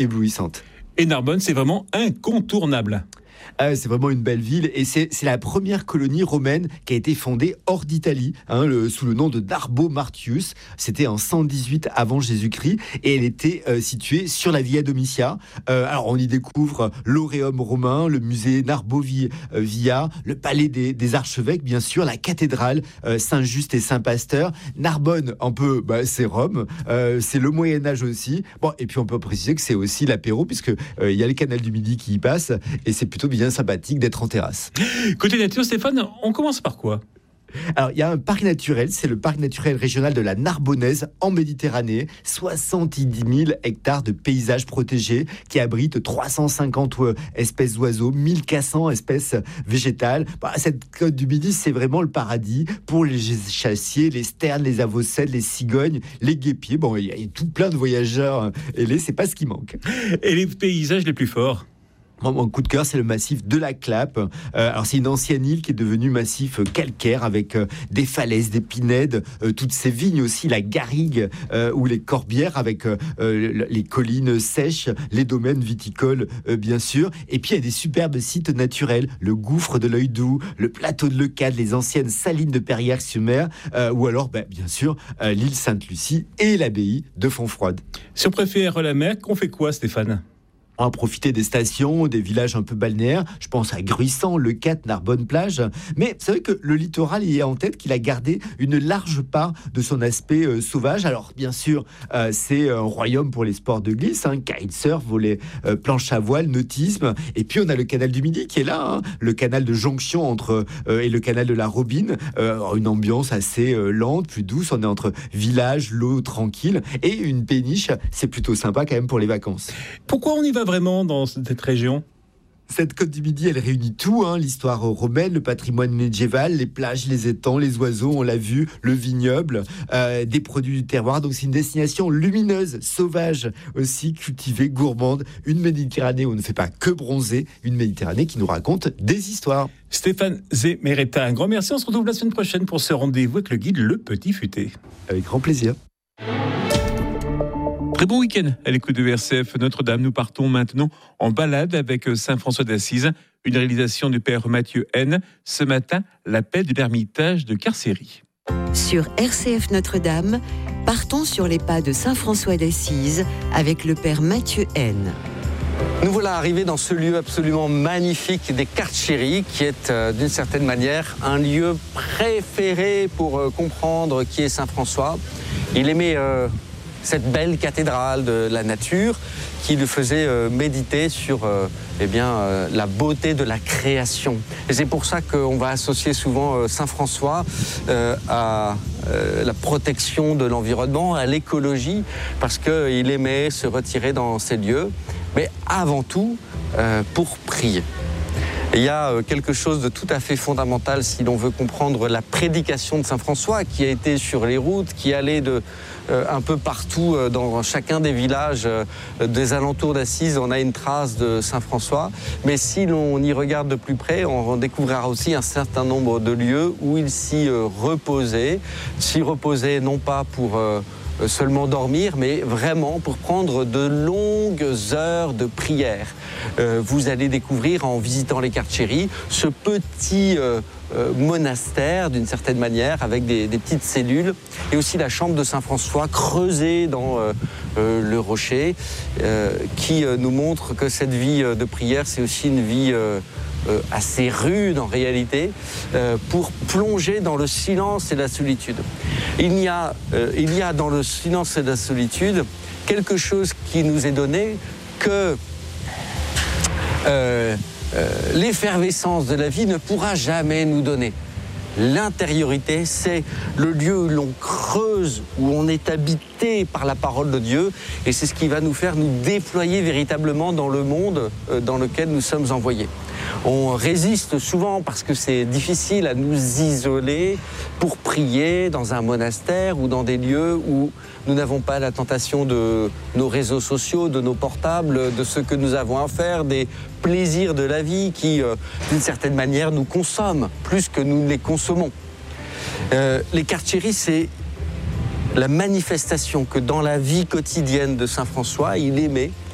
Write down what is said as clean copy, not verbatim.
éblouissante. Et Narbonne, c'est vraiment incontournable. C'est vraiment une belle ville et c'est la première colonie romaine qui a été fondée hors d'Italie, sous le nom de Narbo Martius. C'était en 118 avant Jésus-Christ et elle était située sur la Via Domitia. Alors on y découvre l'Auréum romain, le musée Narbo-Via, le palais des archevêques bien sûr, la cathédrale Saint-Just et Saint-Pasteur. Narbonne, un peu, c'est Rome, c'est le Moyen-Âge aussi. Bon, et puis on peut préciser que c'est aussi l'apéro puisque il y a le canal du Midi qui y passe et c'est plutôt bien sympathique d'être en terrasse. Côté nature, Stéphane, on commence par quoi ? Alors, il y a un parc naturel, c'est le parc naturel régional de la Narbonnaise en Méditerranée. 70 000 hectares de paysages protégés qui abritent 350 espèces d'oiseaux, 1400 espèces végétales. Cette côte du Midi, c'est vraiment le paradis pour les chassiers, les sternes, les avocèdes, les cigognes, les guépiers. Bon, il y a tout plein de voyageurs ailés, c'est pas ce qui manque. Et les paysages les plus forts ? Mon coup de cœur, c'est le massif de la Clappe. Alors, c'est une ancienne île qui est devenue massif calcaire avec des falaises, des pinèdes, toutes ces vignes aussi, la garrigue ou les corbières avec les collines sèches, les domaines viticoles, bien sûr. Et puis, il y a des superbes sites naturels, le gouffre de l'Œil Doux, le plateau de Leucade, les anciennes salines de Perrières-sur-Mer, ou alors, bien sûr, l'île Sainte-Lucie et l'abbaye de Fontfroide. Si on préfère la mer, qu'on fait quoi, Stéphane ? On va profiter des stations, des villages un peu balnéaires. Je pense à Gruissant, Leucate, Narbonne-Plage. Mais c'est vrai que le littoral y est en tête, qu'il a gardé une large part de son aspect sauvage. Alors, bien sûr, c'est un royaume pour les sports de glisse, kitesurf, volley, planche à voile, nautisme. Et puis, on a le canal du Midi qui est là, le canal de jonction entre et le canal de la Robine. Une ambiance assez lente, plus douce. On est entre village, l'eau tranquille et une péniche. C'est plutôt sympa quand même pour les vacances. Pourquoi on y va vraiment dans cette région ? Cette côte du Midi, elle réunit tout, l'histoire romaine, le patrimoine médiéval, les plages, les étangs, les oiseaux, on l'a vu, le vignoble, des produits du terroir. Donc c'est une destination lumineuse, sauvage, aussi cultivée, gourmande. Une Méditerranée où on ne fait pas que bronzer, une Méditerranée qui nous raconte des histoires. Stéphane Zemeretta, un grand merci. On se retrouve la semaine prochaine pour ce rendez-vous avec le guide Le Petit Futé. Avec grand plaisir. Très bon week-end à l'écoute de RCF Notre-Dame. Nous partons maintenant en balade avec Saint François d'Assise, une réalisation du père Mathieu N. Ce matin, l'appel de l'ermitage de Carcéry. Sur RCF Notre-Dame, partons sur les pas de Saint François d'Assise avec le père Mathieu N. Nous voilà arrivés dans ce lieu absolument magnifique des Carcéry, qui est d'une certaine manière un lieu préféré pour comprendre qui est Saint François. Il aimait cette belle cathédrale de la nature qui le faisait méditer sur la beauté de la création. Et c'est pour ça qu'on va associer souvent Saint François à la protection de l'environnement, à l'écologie, parce qu'il aimait se retirer dans ces lieux, mais avant tout pour prier. Et il y a quelque chose de tout à fait fondamental si l'on veut comprendre la prédication de Saint François, qui a été sur les routes, qui allait un peu partout dans chacun des villages des alentours d'Assise. On a une trace de Saint François, mais si l'on y regarde de plus près, on découvrira aussi un certain nombre de lieux où il s'y reposait non pas pour seulement dormir, mais vraiment pour prendre de longues heures de prière. Vous allez découvrir en visitant les Carcéry ce petit monastère d'une certaine manière avec des petites cellules et aussi la chambre de Saint François creusée dans le rocher qui nous montre que cette vie de prière c'est aussi une vie assez rude en réalité pour plonger dans le silence et la solitude. Il y a dans le silence et la solitude quelque chose qui nous est donné que l'effervescence de la vie ne pourra jamais nous donner. L'intériorité, c'est le lieu où l'on creuse, où on est habité par la parole de Dieu, et c'est ce qui va nous faire nous déployer véritablement dans le monde dans lequel nous sommes envoyés. On résiste souvent parce que c'est difficile à nous isoler pour prier dans un monastère ou dans des lieux où nous n'avons pas la tentation de nos réseaux sociaux, de nos portables, de ce que nous avons à faire, des plaisirs de la vie qui, d'une certaine manière, nous consomment plus que nous ne les consommons. Les Carcéry, c'est la manifestation que dans la vie quotidienne de Saint François, il aimait